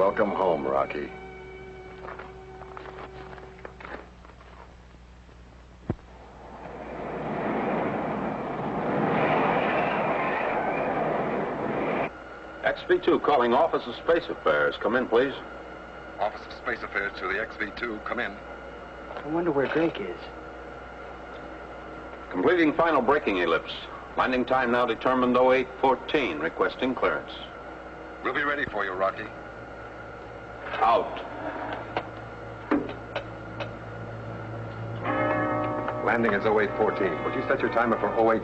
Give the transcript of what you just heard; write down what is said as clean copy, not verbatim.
Welcome home, Rocky. XV2 calling Office of Space Affairs. Come in, please. Office of Space Affairs to the XV2. Come in. I wonder where Drake is. Completing final braking ellipse. Landing time now determined 0814. Requesting clearance. We'll be ready for you, Rocky. Out. Landing is 0814. Would you set your timer for 08